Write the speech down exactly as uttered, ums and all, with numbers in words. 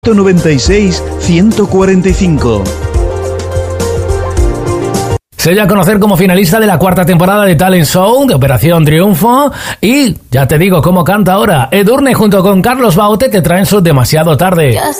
noventa y seis, ciento cuarenta y cinco. Se dio a conocer como finalista de la cuarta temporada de Talent Show de Operación Triunfo y ya te digo cómo canta ahora. Edurne junto con Carlos Baute te traen su Demasiado Tarde.